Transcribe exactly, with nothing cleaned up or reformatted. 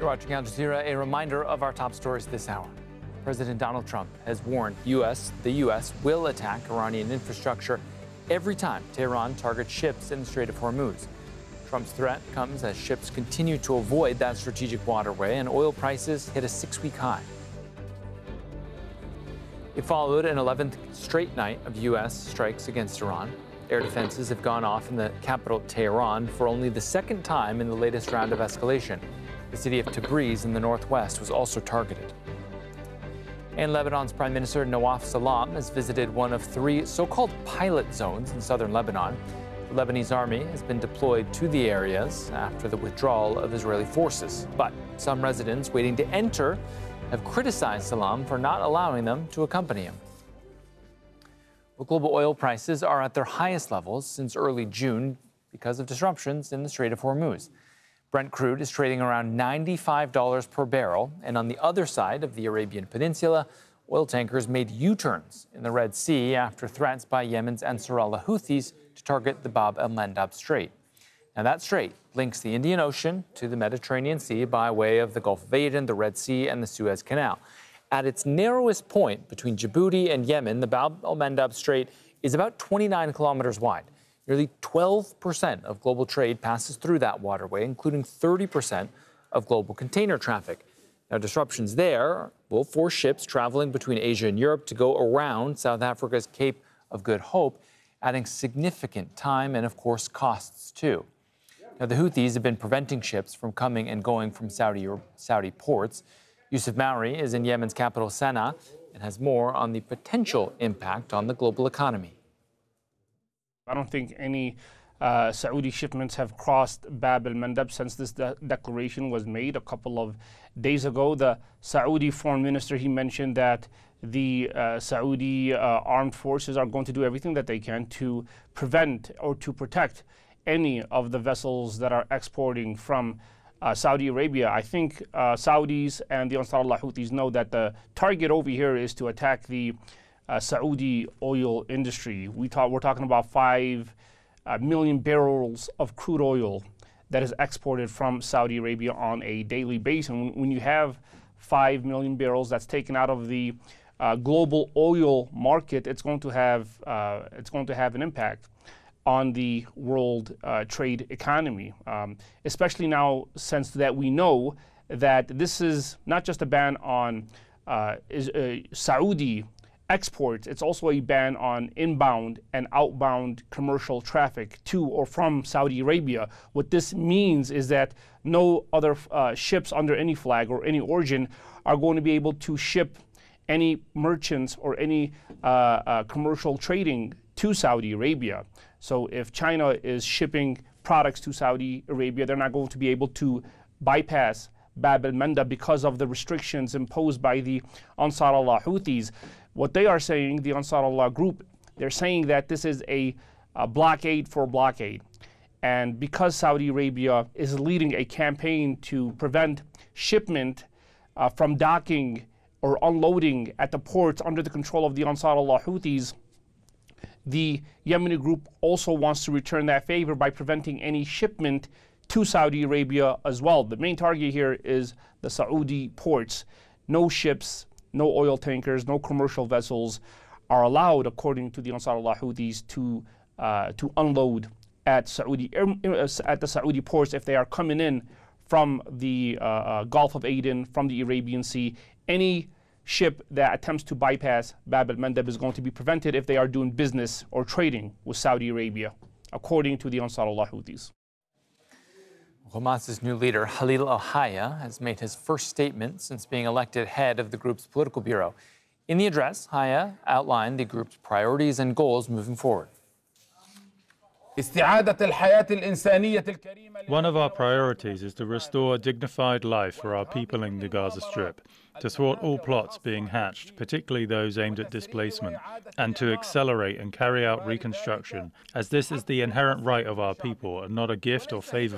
You're watching Al Jazeera. A reminder of our top stories this hour. President Donald Trump has warned U S the U S will attack Iranian infrastructure every time Tehran targets ships in the Strait of Hormuz. Trump's threat comes as ships continue to avoid that strategic waterway and oil prices hit a six-week high. It followed an eleventh straight night of U S strikes against Iran. Air defenses have gone off in the capital, Tehran, for only the second time in the latest round of escalation. The city of Tabriz in the northwest was also targeted. And Lebanon's Prime Minister Nawaf Salam has visited one of three so-called pilot zones in southern Lebanon. The Lebanese army has been deployed to the areas after the withdrawal of Israeli forces. But some residents waiting to enter have criticized Salam for not allowing them to accompany him. Well, global oil prices are at their highest levels since early June because of disruptions in the Strait of Hormuz. Brent crude is trading around ninety-five dollars per barrel, and on the other side of the Arabian Peninsula, oil tankers made U-turns in the Red Sea after threats by Yemen's Ansar Allah Houthis to target the Bab el-Mandab Strait. Now, that strait links the Indian Ocean to the Mediterranean Sea by way of the Gulf of Aden, the Red Sea, and the Suez Canal. At its narrowest point between Djibouti and Yemen, the Bab el-Mandab Strait is about twenty-nine kilometers wide. Nearly twelve percent of global trade passes through that waterway, including thirty percent of global container traffic. Now, disruptions there will force ships traveling between Asia and Europe to go around South Africa's Cape of Good Hope, adding significant time and, of course, costs too. Now, the Houthis have been preventing ships from coming and going from Saudi or Saudi ports. Yusuf Mauri is in Yemen's capital, Sana'a, and has more on the potential impact on the global economy. I don't think any uh, Saudi shipments have crossed Bab el-Mandab since this de declaration was made a couple of days ago. The Saudi foreign minister, he mentioned that the uh, Saudi uh, armed forces are going to do everything that they can to prevent or to protect any of the vessels that are exporting from uh, Saudi Arabia. I think uh, Saudis and the Ansar Allah Houthis know that the target over here is to attack the Uh, Saudi oil industry. We talk, we're talking about five uh, million barrels of crude oil that is exported from Saudi Arabia on a daily basis. And when, when you have five million barrels that's taken out of the uh, global oil market, it's going to have uh, it's going to have an impact on the world uh, trade economy, um, especially now since that we know that this is not just a ban on uh, is, uh, Saudi exports, it's also a ban on inbound and outbound commercial traffic to or from Saudi Arabia. What this means is that no other uh, ships under any flag or any origin are going to be able to ship any merchants or any uh, uh, commercial trading to Saudi Arabia. So if China is shipping products to Saudi Arabia, they're not going to be able to bypass Bab el-Mandab because of the restrictions imposed by the Ansar Allah Houthis. What they are saying, the Ansar Allah group, they're saying that this is a, a blockade for blockade. And because Saudi Arabia is leading a campaign to prevent shipment uh, from docking or unloading at the ports under the control of the Ansar Allah Houthis, the Yemeni group also wants to return that favor by preventing any shipment to Saudi Arabia as well. The main target here is the Saudi ports. No ships, no oil tankers, no commercial vessels are allowed, according to the Ansar Allah Houthis, to uh, to unload at Saudi at the Saudi ports if they are coming in from the uh, uh, Gulf of Aden, from the Arabian Sea. Any ship that attempts to bypass Bab el-Mandab is going to be prevented if they are doing business or trading with Saudi Arabia, according to the Ansar Allah Houthis. Hamas's new leader, Khalil al-Hayya, has made his first statement since being elected head of the group's political bureau. In the address, Hayya outlined the group's priorities and goals moving forward. One of our priorities is to restore dignified life for our people in the Gaza Strip, to thwart all plots being hatched, particularly those aimed at displacement, and to accelerate and carry out reconstruction, as this is the inherent right of our people and not a gift or favor